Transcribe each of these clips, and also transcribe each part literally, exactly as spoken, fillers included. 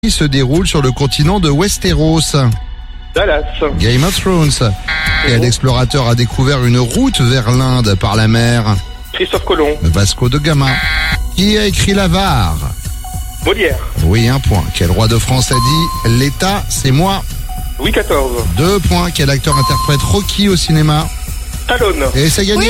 qui se déroule sur le continent de Westeros. Dallas. Game of Thrones. Quel explorateur a découvert une route vers l'Inde par la mer? Christophe Colomb. Vasco de Gama. Qui a écrit l'Avare? Molière. Oui, un point. Quel roi de France a dit « L'État, c'est moi » Louis quatorze. Deux points. Quel acteur interprète Rocky au cinéma? Stallone. Et c'est gagné.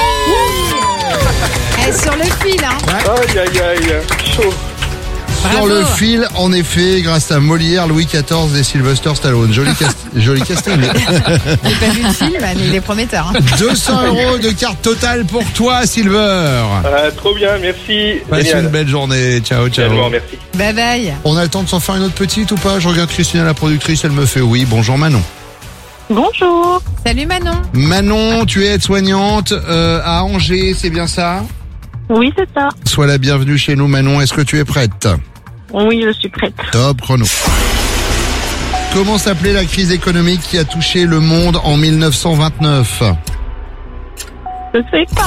Elle est sur le fil, hein. Aïe aïe aïe. Chaud. Sur Bravo. le fil, en effet, grâce à Molière, Louis quatorze et Sylvester Stallone. Joli, cast- joli casting. J'ai pas vu le film, mais il est prometteur. Hein. deux cents euros de carte totale pour toi, Silver. Ah, trop bien, merci. Passe Génial. une belle journée. Ciao, ciao. Également, merci. Bye bye. On a le temps de s'en faire une autre petite ou pas? Je regarde Christina, la productrice, elle me fait oui. Bonjour Manon. Bonjour. Salut Manon. Manon, tu es aide-soignante euh, à Angers, c'est bien ça? Oui, c'est ça. Sois la bienvenue chez nous, Manon. Est-ce que tu es prête? Oui, je suis prête. Top chrono. Comment s'appelait la crise économique qui a touché le monde en mille neuf cent vingt-neuf? Je sais pas.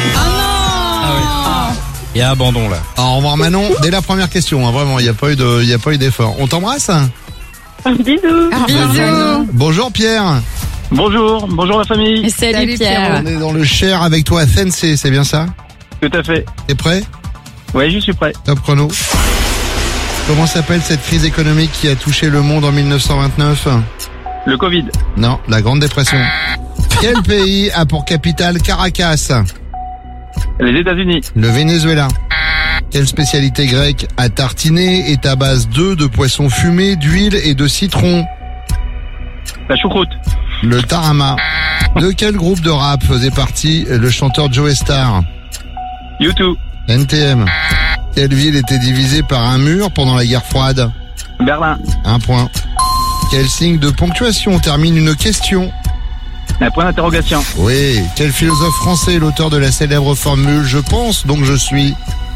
Il y a abandon là. Au revoir Manon. Dès la première question, hein, vraiment, il n'y a pas eu de, il y a pas eu d'effort. On t'embrasse? Bisous. Ah, bisous. Bonjour Pierre. Bonjour, bonjour la famille. Salut, Salut, Pierre. On est dans le Cher avec toi à Sensei, c'est bien ça? Tout à fait. T'es prêt? Oui, je suis prêt. Top chrono. Comment s'appelle cette crise économique qui a touché le monde en mille neuf cent vingt-neuf? Le Covid. Non, la Grande Dépression. Quel pays a pour capitale Caracas? Les États-Unis. Le Venezuela. Quelle spécialité grecque à tartiner est à base d'œufs, de poisson fumé, d'huile et de citron? La choucroute. Le tarama. De quel groupe de rap faisait partie le chanteur Joe Star? YouTube. N T M. Quelle ville était divisée par un mur pendant la guerre froide? Berlin. Un point. Quel signe de ponctuation termine une question? Un point d'interrogation. Oui. Quel philosophe français est l'auteur de la célèbre formule « Je pense, donc je suis »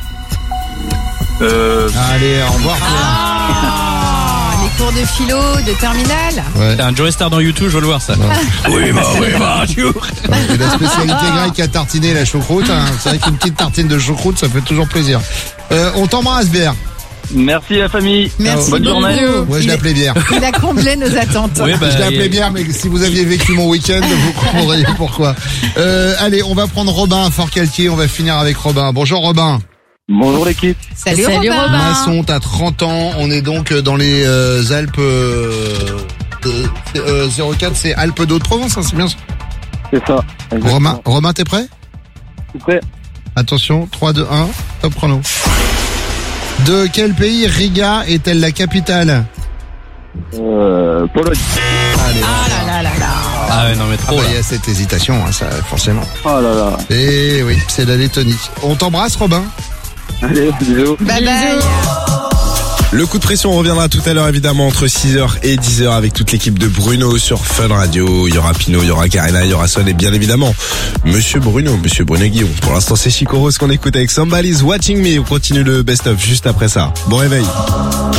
Euh, Allez, au revoir. Ah, les cours de philo, de terminale. Ouais. T'as un Joe Star dans YouTube, je veux le voir ça. oui, bah, oui, bah, Et la spécialité grecque à tartiner la choucroute. Hein. C'est vrai qu'une petite tartine de choucroute, ça fait toujours plaisir. Euh, on t'embrasse, Bière. Merci la famille. Merci Bonne beaucoup. journée. Moi, je Il- l'appelais Bière. Il a comblé nos attentes. Oui, bah, Je il y a- l'appelais Bière, mais si vous aviez vécu mon week-end, vous comprendriez pourquoi. Euh, allez, on va prendre Robin à Fort-Calquier. On va finir avec Robin. Bonjour Robin. Bonjour l'équipe. Salut, Salut, Robin. Robin. Masson, t'as trente ans. On est donc dans les euh, Alpes... Euh, euh, zéro quatre, c'est Alpes d'Haute-Provence, hein, c'est bien ça? C'est ça. Romain, Romain, t'es prêt? Je suis prêt. Attention, trois, deux, un, top chrono. De quel pays Riga est-elle la capitale? Euh, Pologne. Allez, Ah là là là là. Ah ouais, non mais ah trop bah, là. il y a cette hésitation, hein, ça, forcément. Oh là là. Et oui, c'est la Lettonie. On t'embrasse, Robin. Allez, bisous. Bye bye. Le coup de pression reviendra tout à l'heure évidemment entre six heures et dix heures avec toute l'équipe de Bruno sur Fun Radio. Il y aura Pino, il y aura Karina, il y aura Son et bien évidemment Monsieur Bruno, Monsieur Bruno Guillaume. Pour l'instant c'est Chico Rose qu'on écoute avec Somebody's Watching Me. On continue le best-of juste après ça. Bon réveil.